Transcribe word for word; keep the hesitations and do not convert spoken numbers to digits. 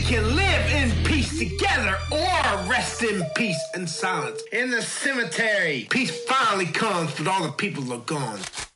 can live in peace together or rest in peace and silence in the cemetery. Peace finally comes, but all the people are gone.